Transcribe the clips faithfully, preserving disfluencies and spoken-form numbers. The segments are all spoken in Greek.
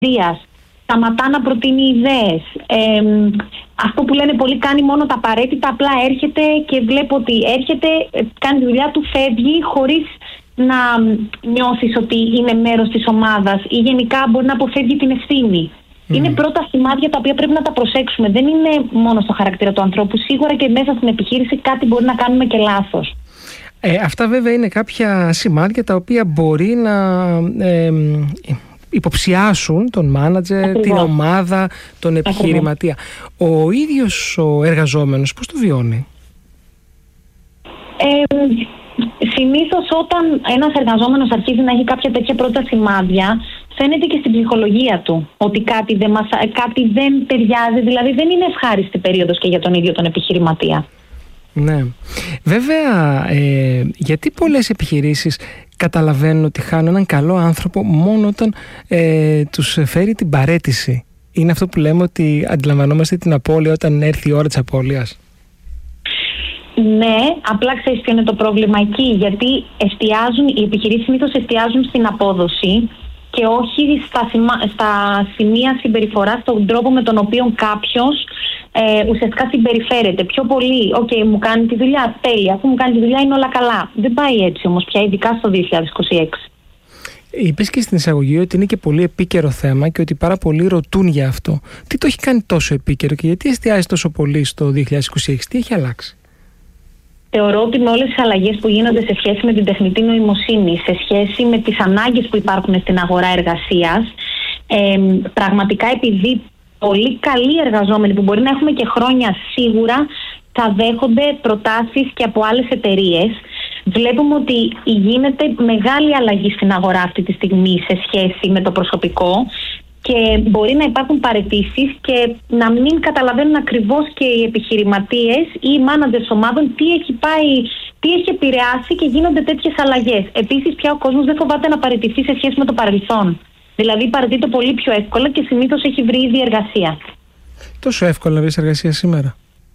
Δίας. Σταματά να προτείνει ιδέες. Ε, αυτό που λένε πολλοί, κάνει μόνο τα απαραίτητα, απλά έρχεται και βλέπω ότι έρχεται, κάνει τη δουλειά του, φεύγει χωρίς να νιώσεις ότι είναι μέρος της ομάδας ή γενικά μπορεί να αποφεύγει την ευθύνη. Mm. Είναι πρώτα σημάδια τα οποία πρέπει να τα προσέξουμε. Δεν είναι μόνο στο χαρακτήρα του ανθρώπου. Σίγουρα και μέσα στην επιχείρηση κάτι μπορεί να κάνουμε και λάθος. Ε, αυτά βέβαια είναι κάποια σημάδια τα οποία μπορεί να ε, υποψιάσουν τον μάνατζερ, Ακριβώς. την ομάδα, τον επιχειρηματία. Ακριβώς. Ο ίδιος ο εργαζόμενος πώς το βιώνει? Ε, συνήθως όταν ένας εργαζόμενος αρχίζει να έχει κάποια τέτοια πρώτα σημάδια, φαίνεται και στην ψυχολογία του ότι κάτι δεν, μας, κάτι δεν ταιριάζει, δηλαδή δεν είναι ευχάριστη περίοδος και για τον ίδιο τον επιχειρηματία. Ναι. Βέβαια, ε, γιατί πολλές επιχειρήσεις καταλαβαίνουν ότι χάνουν έναν καλό άνθρωπο μόνο όταν ε, τους φέρει την παραίτηση? Είναι αυτό που λέμε ότι αντιλαμβανόμαστε την απώλεια όταν έρθει η ώρα της απώλειας. Ναι, απλά ξέρεις ποιο είναι το πρόβλημα εκεί, γιατί εστιάζουν, οι επιχειρήσεις συνήθως εστιάζουν στην απόδοση και όχι στα, σημα, στα σημεία συμπεριφοράς, στον τρόπο με τον οποίο κάποιος ε, ουσιαστικά συμπεριφέρεται. Πιο πολύ, οκ, okay, μου κάνει τη δουλειά, τέλεια, αφού μου κάνει τη δουλειά είναι όλα καλά. Δεν πάει έτσι όμως πια, ειδικά στο δύο χιλιάδες είκοσι έξι. Είπες και στην εισαγωγή ότι είναι και πολύ επίκαιρο θέμα και ότι πάρα πολλοί ρωτούν για αυτό. Τι το έχει κάνει τόσο επίκαιρο και γιατί εστιάζει τόσο πολύ στο δύο χιλιάδες είκοσι έξι, τι έχει αλλάξει? Θεωρώ ότι με όλες τις αλλαγές που γίνονται σε σχέση με την τεχνητή νοημοσύνη, σε σχέση με τις ανάγκες που υπάρχουν στην αγορά εργασίας, ε, πραγματικά επειδή πολύ καλοί εργαζόμενοι που μπορεί να έχουμε και χρόνια σίγουρα θα δέχονται προτάσεις και από άλλες εταιρείες, βλέπουμε ότι γίνεται μεγάλη αλλαγή στην αγορά αυτή τη στιγμή σε σχέση με το προσωπικό και μπορεί να υπάρχουν παραιτήσεις και να μην καταλαβαίνουν ακριβώς και οι επιχειρηματίες ή οι μάνατζερς ομάδων τι έχει πάει, τι έχει επηρεάσει και γίνονται τέτοιες αλλαγές. Επίσης πια ο κόσμος δεν φοβάται να παραιτηθεί σε σχέση με το παρελθόν. Δηλαδή παραιτείται πολύ πιο εύκολα και συνήθως έχει βρει ήδη εργασία. Τόσο εύκολα να βρεις εργασία σήμερα?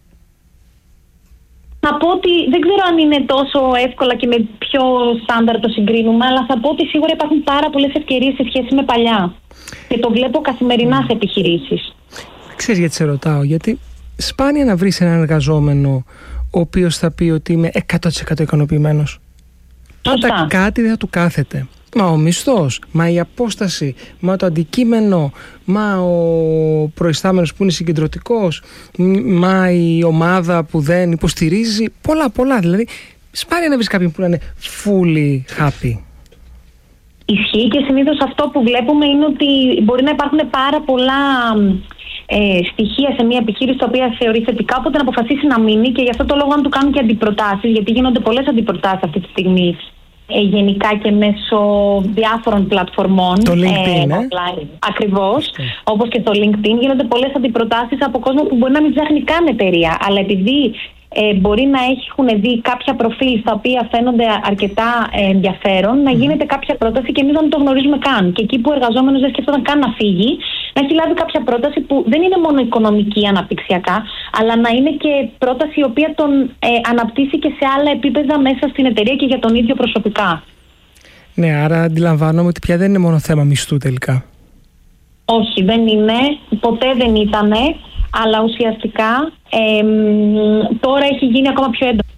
Θα πω ότι δεν ξέρω αν είναι τόσο εύκολα και με ποιο στάνταρ το συγκρίνουμε, αλλά θα πω ότι σίγουρα υπάρχουν πάρα πολλές ευκαιρίες σε σχέση με παλιά. Και το βλέπω καθημερινά σε επιχειρήσεις. Ξέρεις γιατί σε ρωτάω? Γιατί σπάνια να βρεις έναν εργαζόμενο ο οποίος θα πει ότι είμαι εκατό τοις εκατό ικανοποιημένος. Πάντα κάτι δεν θα του κάθεται. Μα ο μισθός, μα η απόσταση, μα το αντικείμενο, μα ο προϊστάμενος που είναι συγκεντρωτικός, μα η ομάδα που δεν υποστηρίζει, πολλά πολλά. Δηλαδή σπάνια να βρεις κάποιον που να είναι fully happy. Ισχύει και συνήθως αυτό που βλέπουμε είναι ότι μπορεί να υπάρχουν πάρα πολλά ε, στοιχεία σε μια επιχείρηση τα οποία θεωρεί θετικά, οπότε να αποφασίσει να μείνει και γι' αυτό το λόγο αν του κάνουν και αντιπροτάσεις, γιατί γίνονται πολλές αντιπροτάσεις αυτή τη στιγμή ε, γενικά και μέσω διάφορων πλατφορμών. Το LinkedIn, ε, ε? Ακριβώς, okay. Όπως και το LinkedIn γίνονται πολλές αντιπροτάσεις από κόσμο που μπορεί να μην ψάχνει καν εταιρεία, αλλά επειδή Ε, μπορεί να έχουν δει κάποια προφίλ στα οποία φαίνονται αρκετά ε, ενδιαφέρον, να γίνεται κάποια πρόταση και εμείς να μην το γνωρίζουμε καν. Και εκεί που ο εργαζόμενος δεν σκέφτονταν καν να φύγει, να έχει λάβει κάποια πρόταση που δεν είναι μόνο οικονομική αναπτυξιακά, αλλά να είναι και πρόταση η οποία τον ε, αναπτύσσει και σε άλλα επίπεδα μέσα στην εταιρεία και για τον ίδιο προσωπικά. Ναι, άρα αντιλαμβάνομαι ότι πια δεν είναι μόνο θέμα μισθού τελικά. Όχι, δεν είναι. Ποτέ δεν ήτανε. Αλλά ουσιαστικά ε, τώρα έχει γίνει ακόμα πιο έντονο.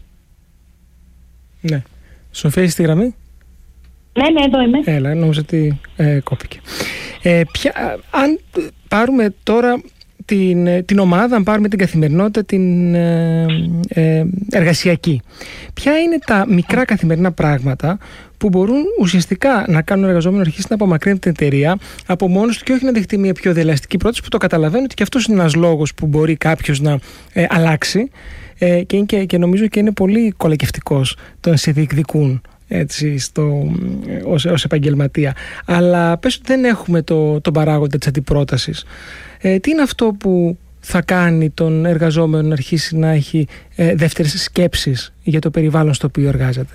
Ναι. Σοφία, είσαι στη γραμμή? Ναι, ναι, εδώ είμαι. Έλα, νόμιζα ότι ε, κόπηκε. Ε, ποια, αν πάρουμε τώρα την, την ομάδα, αν πάρουμε την καθημερινότητα, την ε, ε, εργασιακή, ποια είναι τα μικρά καθημερινά πράγματα που μπορούν ουσιαστικά να κάνουν ο εργαζόμενο αρχίσει να απομακρύνει την εταιρεία από μόνος του και όχι να δεχτεί μια πιο δελεαστική πρόταση, που το καταλαβαίνω ότι και αυτός είναι ένας λόγος που μπορεί κάποιος να ε, αλλάξει ε, και, και, και νομίζω και είναι πολύ κολακευτικός το να σε διεκδικούν έτσι, στο, ως, ως επαγγελματία. Αλλά πες ότι δεν έχουμε το, τον παράγοντα της αντιπρότασης. Ε, τι είναι αυτό που θα κάνει τον εργαζόμενο να αρχίσει να έχει ε, δεύτερες σκέψεις για το περιβάλλον στο οποίο εργάζεται?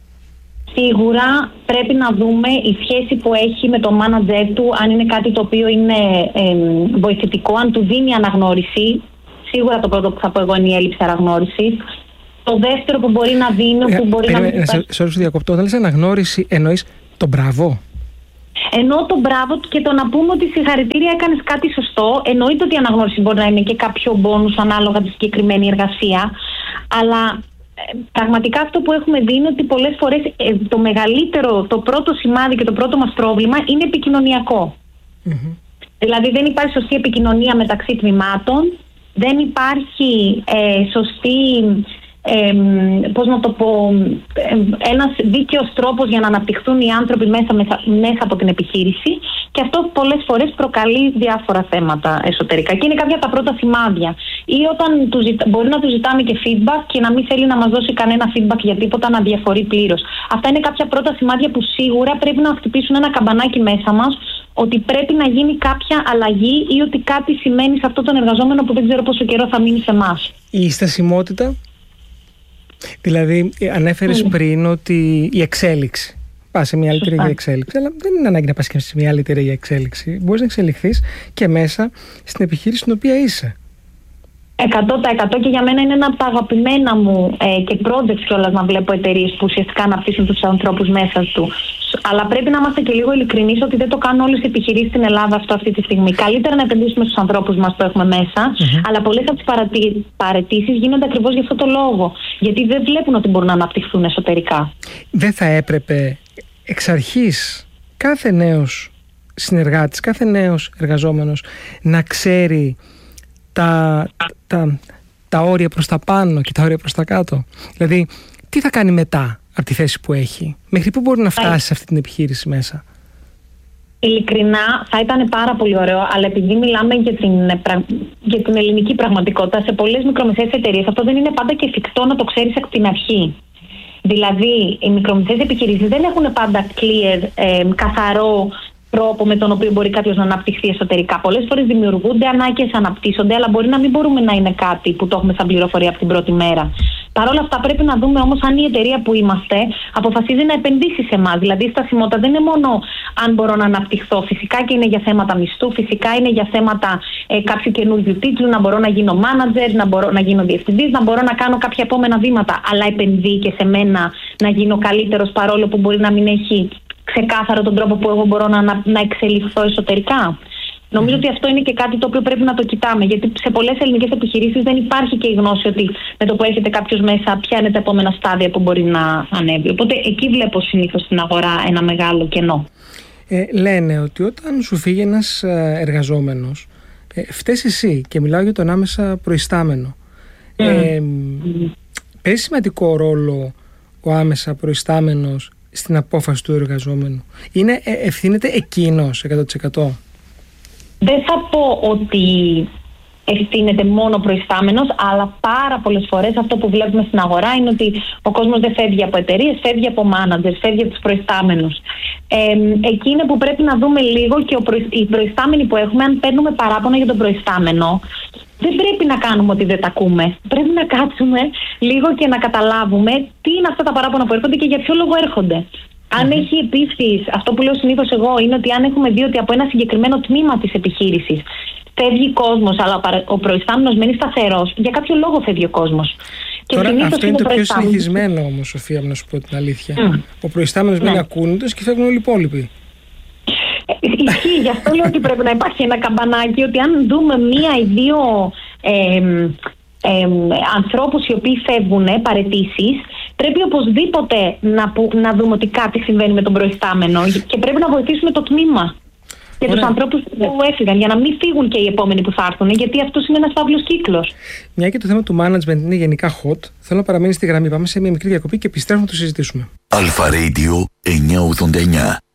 Σίγουρα πρέπει να δούμε η σχέση που έχει με το μάνατζερ του, αν είναι κάτι το οποίο είναι ε, βοηθητικό, αν του δίνει αναγνώριση. Σίγουρα το πρώτο που θα πω εγώ είναι η έλλειψη αναγνώρισης. Το δεύτερο που μπορεί να δίνει, που μπορεί ε, να... Ε, σε, σε όρους διακοπτώ, όταν λες αναγνώριση εννοείς το μπράβο? Ενώ το μπράβο και το να πούμε ότι συγχαρητήρια, έκανες κάτι σωστό, εννοείται ότι η αναγνώριση μπορεί να είναι και κάποιο μπόνους ανάλογα τη συγκεκριμένη εργασία, αλλά ε, πραγματικά αυτό που έχουμε δει είναι ότι πολλές φορές ε, το μεγαλύτερο, το πρώτο σημάδι και το πρώτο μας πρόβλημα είναι επικοινωνιακό. Mm-hmm. Δηλαδή δεν υπάρχει σωστή επικοινωνία μεταξύ τμήματων, δεν υπάρχει ε, σωστή... Ε, πώς να το πω, ε, ένας δίκαιος τρόπος για να αναπτυχθούν οι άνθρωποι μέσα, μέσα, μέσα από την επιχείρηση, και αυτό πολλές φορές προκαλεί διάφορα θέματα εσωτερικά και είναι κάποια από τα πρώτα σημάδια. Ή όταν του ζητα... μπορεί να του ζητάμε και feedback και να μην θέλει να μας δώσει κανένα feedback για τίποτα, να διαφορεί πλήρως. Αυτά είναι κάποια πρώτα σημάδια που σίγουρα πρέπει να χτυπήσουν ένα καμπανάκι μέσα μας ότι πρέπει να γίνει κάποια αλλαγή ή ότι κάτι σημαίνει σε αυτόν τον εργαζόμενο που δεν ξέρω πόσο καιρό θα μείνει σε εμάς. Η στασιμότητα. Δηλαδή, ανέφερες mm. πριν ότι η εξέλιξη. Πας σε μια άλλη εταιρεία για εξέλιξη, αλλά δεν είναι ανάγκη να πας και σε μια άλλη εταιρεία για εξέλιξη. Μπορείς να εξελιχθείς και μέσα στην επιχείρηση στην οποία είσαι. εκατό τοις εκατό και για μένα είναι ένα από τα αγαπημένα μου ε, και projects κιόλας να βλέπω εταιρείες που ουσιαστικά αναπτύσσουν τους ανθρώπους μέσα του. Αλλά πρέπει να είμαστε και λίγο ειλικρινείς ότι δεν το κάνουν όλες οι επιχειρήσεις στην Ελλάδα αυτό αυτή τη στιγμή. Καλύτερα να επενδύσουμε στους ανθρώπους μας που έχουμε μέσα, mm-hmm. αλλά πολλές από τις παρατη... παραιτήσεις γίνονται ακριβώς για αυτό το λόγο. Γιατί δεν βλέπουν ότι μπορούν να αναπτυχθούν εσωτερικά. Δεν θα έπρεπε εξ αρχής κάθε νέος συνεργάτης, κάθε νέος εργαζόμενος να ξέρει τα, τα, τα όρια προς τα πάνω και τα όρια προς τα κάτω? Δηλαδή, τι θα κάνει μετά από τη θέση που έχει? Μέχρι πού μπορεί να φτάσει σε αυτή την επιχείρηση μέσα? Ειλικρινά, θα ήταν πάρα πολύ ωραίο, αλλά επειδή μιλάμε για την, για την ελληνική πραγματικότητα, σε πολλές μικρομεσαίες εταιρείες αυτό δεν είναι πάντα και εφικτό να το ξέρεις από την αρχή. Δηλαδή, οι μικρομεσαίες επιχειρήσεις δεν έχουν πάντα clear, ε, καθαρό τρόπο με τον οποίο μπορεί κάποιος να αναπτυχθεί εσωτερικά. Πολλές φορές δημιουργούνται ανάγκες, αναπτύσσονται, αλλά μπορεί να μην μπορούμε να είναι κάτι που το έχουμε σαν πληροφορία από την πρώτη μέρα. Παρ' όλα αυτά, πρέπει να δούμε όμως αν η εταιρεία που είμαστε αποφασίζει να επενδύσει σε εμάς. Δηλαδή, η στασιμότητα δεν είναι μόνο αν μπορώ να αναπτυχθώ. Φυσικά και είναι για θέματα μισθού, φυσικά είναι για θέματα ε, κάποιου καινούργιου τίτλου, να μπορώ να γίνω manager, να μπορώ να γίνω διευθυντής, να μπορώ να κάνω κάποια επόμενα βήματα. Αλλά επενδύει και σε μένα να γίνω καλύτερος, παρόλο που μπορεί να μην έχει ξεκάθαρο τον τρόπο που εγώ μπορώ να, να εξελιχθώ εσωτερικά. Νομίζω ότι αυτό είναι και κάτι το οποίο πρέπει να το κοιτάμε, γιατί σε πολλές ελληνικές επιχειρήσεις δεν υπάρχει και η γνώση ότι με το που έρχεται κάποιος μέσα, ποια είναι τα επόμενα στάδια που μπορεί να ανέβει. Οπότε εκεί βλέπω συνήθως στην αγορά ένα μεγάλο κενό. Ε, λένε ότι όταν σου φύγει ένας εργαζόμενος, ε, φταίς εσύ, και μιλάω για τον άμεσα προϊστάμενο. Mm. Ε, mm. Παίζει σημαντικό ρόλο ο άμεσα προϊστάμενος στην απόφαση του εργαζόμενου? Είναι, ε, ευθύνεται εκείνος εκατό τοις εκατό? Δεν θα πω ότι ευθύνεται μόνο προϊστάμενος, αλλά πάρα πολλές φορές αυτό που βλέπουμε στην αγορά είναι ότι ο κόσμος δεν φεύγει από εταιρείες, φεύγει από managers, φεύγει από τους προϊστάμενους. Ε, εκεί είναι που πρέπει να δούμε λίγο και ο προϊ... οι προϊστάμενοι που έχουμε, αν παίρνουμε παράπονα για τον προϊστάμενο, δεν πρέπει να κάνουμε ότι δεν τα ακούμε. Πρέπει να κάτσουμε λίγο και να καταλάβουμε τι είναι αυτά τα παράπονα που έρχονται και για ποιο λόγο έρχονται. Αν mm-hmm. έχει επίσης, αυτό που λέω συνήθως εγώ, είναι ότι αν έχουμε δει ότι από ένα συγκεκριμένο τμήμα της επιχείρησης φεύγει κόσμος, αλλά ο προϊστάμενος μένει σταθερός, για κάποιο λόγο φεύγει ο κόσμος. Τώρα, αυτό είναι το πιο συνηθισμένο όμως, Σοφία, να σου πω την αλήθεια. Mm. Ο προϊστάμενος μένει ναι. ακούνητος και φεύγουν όλοι οι υπόλοιποι. Ισχύει, γι' αυτό λέω ότι πρέπει να υπάρχει ένα καμπανάκι, ότι αν δούμε μία ή δύο ε, ε, ανθρώπους οι οποίοι φεύγουν, παραιτήσεις, πρέπει οπωσδήποτε να, που, να δούμε ότι κάτι συμβαίνει με τον προϊστάμενο και πρέπει να βοηθήσουμε το τμήμα και τους ανθρώπους που έφυγαν, για να μην φύγουν και οι επόμενοι που θα έρθουν, γιατί αυτό είναι ένας φαύλος κύκλος. Μια και το θέμα του management είναι γενικά hot, θέλω να παραμείνει στη γραμμή. Πάμε σε μια μικρή διακοπή και επιστρέφουμε να το συζητήσουμε. Αλφα Radio εννιακόσια ογδόντα εννιά.